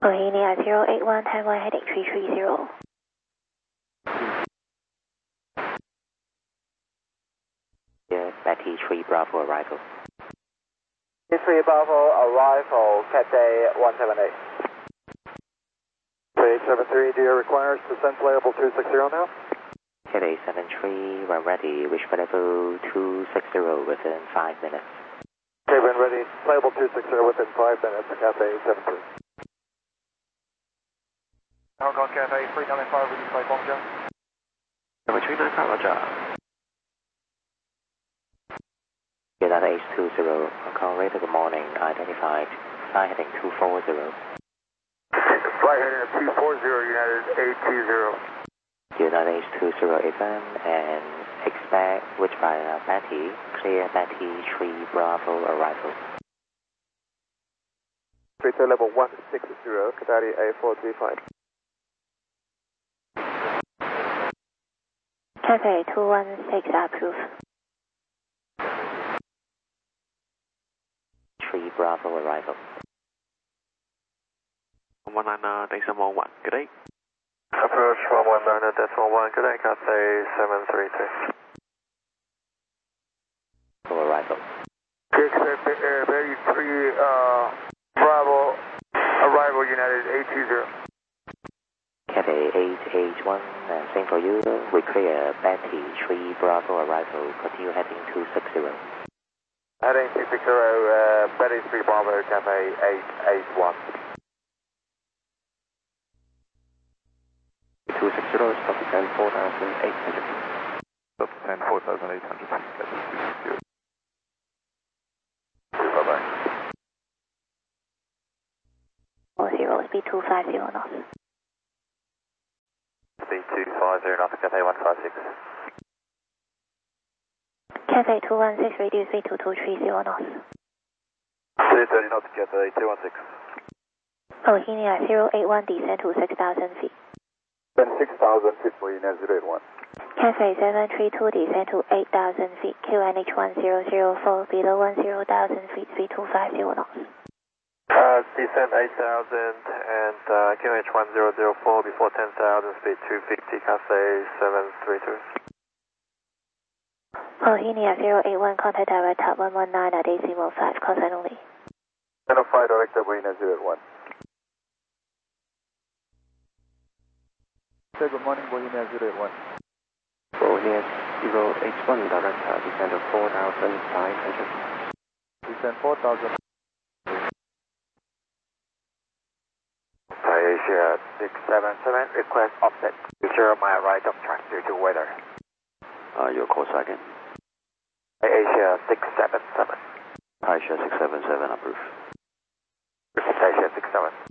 Bohemia 081, timeline heading 330. Yeah, Betty 3 Bravo arrival. 3 Bravo arrival, Cathay 178. 3873, do you require descent level 260 now? Cathay 73, when ready, reach level 260 within 5 minutes. Okay, when ready, level 260 within 5 minutes, Cathay 73. Hong Kong Cathay 395, ready flight Guangzhou. Cathay 395, roger. United H20, Hong Kong radar, good morning, identified, flight heading 240. Flight heading 240, United A20. United H20 FM and expect which by Betty, clear Betty 3 Bravo arrival. 32 level 160, Cathay A435. Cathay 216 approved. 3 Bravo arrival. 119 decimal 1, good day. Approach 119 decimal 1, good day, Cathay 732. Arrival. Betty 3 Bravo arrival, United A20. Cathay 881, same for you. We clear Betty 3 Bravo arrival. Continue heading 260. Heading 260, Betty 3 Bravo, Cathay 881. 260, stop to 10, 4,800 feet. Stop to 10, 4,800 feet. That's 260. Bye-bye. 40, speed 250 knots. Speed 250 knots, Cathay 156. Cathay 216, reduce speed to 230 knots. 330 knots, Cathay 216. Bohemia 081, descend to 6,000 feet. Then 6,000 feet for United 081. Cathay 732, descend to 8,000 feet. QNH 1004, below 10,000 feet, speed 250 knots. Descend 8,000 and QNH 1004 before 10,000, speed 250, Cathay 732. Bohemia 081, contact direct top 119 at decimal 5, call sign only. 105 direct Bohemia 081. Say good morning, Bohemia 081. Bohemia 081, direct descent of 4,500. Descend 4,000. Asia 677, request offset. Future my right of track due to weather. Your call second. Asia 677. Asia 677, approved. Asia 67.